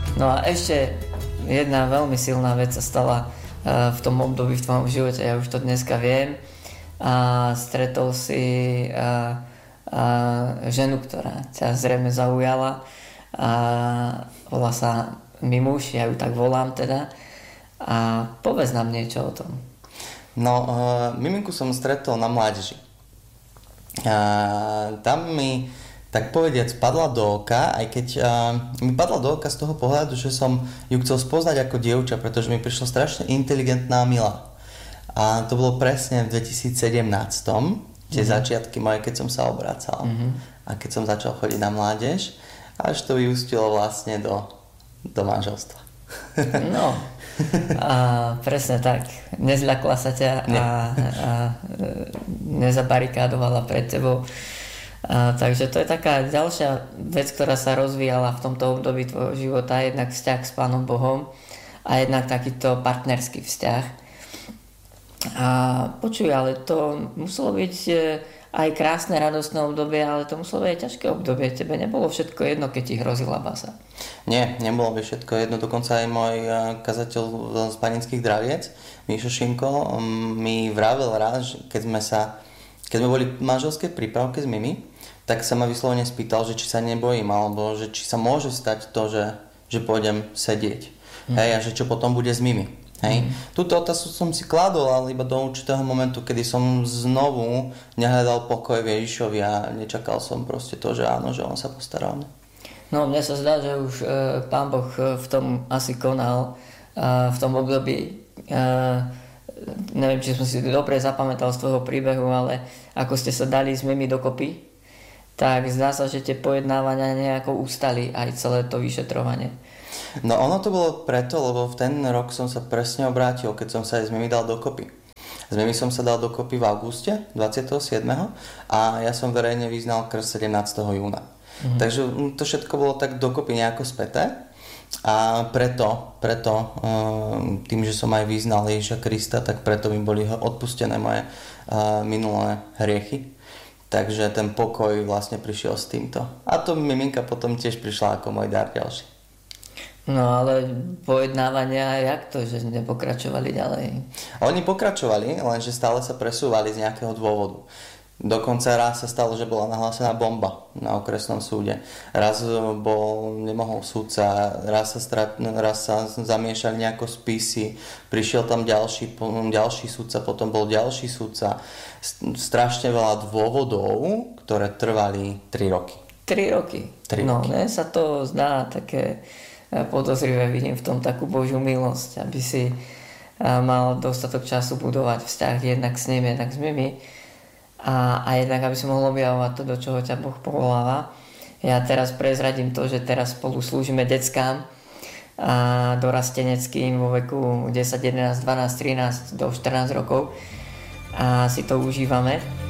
No a ešte jedna veľmi silná vec sa stala v tom období v tvojom živote, ja už to dneska viem. A stretol si ženu, ktorá ťa zrejme zaujala. A volá sa Mimuš, ja ju tak volám teda. A povedz nám niečo o tom. No, Miminku som stretol na mládeži. Tam mi, tak povediac, padla do oka, aj keď mi padla do oka z toho pohľadu, že som ju chcel spoznať ako dievča, pretože mi prišla strašne inteligentná a milá. A to bolo presne v 2017, tie začiatky moje, keď som sa obracal. A keď som začal chodiť na mládež, až to vyústilo vlastne do manželstva. No, a presne tak. Nezľakla sa ťa a nezabarikádovala pred tebou. Takže to je taká ďalšia vec, ktorá sa rozvíjala v tomto období tvojho života. Jednak vzťah s Pánom Bohom a jednak takýto partnerský vzťah. A počuj, ale to muselo byť aj krásne, radostné obdobie, ale to muselo byť aj ťažké obdobie. Tebe nebolo všetko jedno, keď ti hrozila basa. Nie, nebolo by všetko jedno. Dokonca aj môj kazateľ z Panických Draviec, Míšo Šinko, mi vravel raz, keď sme boli v manželskej prípravke s Mimi, tak sa ma vyslovene spýtal, že či sa nebojím, alebo že či sa môže stať to, že pôjdem sedieť. Hej, a že čo potom bude s Mimi. Hej. Túto otázku som si kladol, ale iba do určitého momentu, kedy som znovu nehľadal pokoj v Ježišovi a nečakal som proste to, že áno, že on sa postará o mňa. No, mne sa zdá, že už Pán Boh v tom asi konal v tom období. Neviem, či som si dobre zapamätal z tvojho príbehu, ale ako ste sa dali s Mimi dokopy, tak zdá sa, že tie pojednávania nejako ustali aj celé to vyšetrovanie. No ono to bolo preto, lebo v ten rok som sa presne obrátil, keď som sa aj s Mimi dal dokopy. S Mimi som sa dal dokopy v auguste 27. a ja som verejne vyznal krst 17. júna. Takže to všetko bolo tak dokopy nejako späté a preto tým, že som aj vyznal Ježiša Krista, tak preto mi boli odpustené moje minulé hriechy. Takže ten pokoj vlastne prišiel s týmto. A to Miminka potom tiež prišla ako môj dar ďalší. No ale pojednávania, jak to, že nepokračovali ďalej? Oni pokračovali, lenže stále sa presúvali z nejakého dôvodu. Dokonca raz sa stalo, že bola nahlásená bomba na okresnom súde. Raz nemohol súdca, raz sa zamiešali nejako spisy, prišiel tam ďalší súdca, potom bol ďalší súdca. Strašne veľa dôvodov, ktoré trvali 3 roky. 3 roky? 3 roky. No, sa to zdá také podozrivé, vidím v tom takú Božiu milosť, aby si mal dostatok času budovať vzťah jednak s ním, jednak s Mimi a jednak aby si mohol objavovať to, do čoho ťa Boh povoláva. Ja teraz prezradím to, že teraz spolu slúžime deckám a dorasteneckým vo veku 10, 11, 12, 13 do 14 rokov a si to užívame.